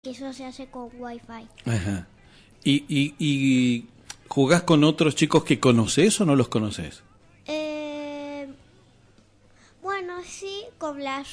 que eso se hace con Wi-Fi. Ajá. ¿Y jugás con otros chicos que conoces o no los conoces? Bueno, sí, con las